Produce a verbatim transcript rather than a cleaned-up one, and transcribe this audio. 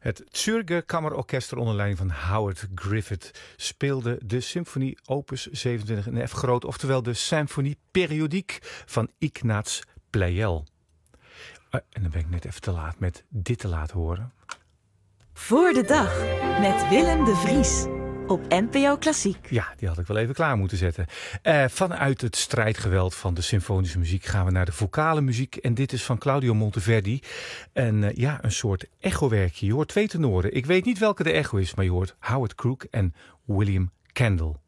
Het Zürcher Kammerorkester onder leiding van Howard Griffith speelde de symfonie opus zevenentwintig in F groot, oftewel de Symphonie Periodique van Ignaz Pleyel. Uh, en dan ben ik net even te laat met dit te laten horen. Voor de dag met Willem de Vries op N P O Klassiek. Ja, die had ik wel even klaar moeten zetten. Uh, vanuit het strijdgeweld van de symfonische muziek gaan we naar de vocale muziek. En dit is van Claudio Monteverdi. En uh, ja, een soort echowerkje. Je hoort twee tenoren. Ik weet niet welke de echo is, maar je hoort Howard Crook en William Kendall.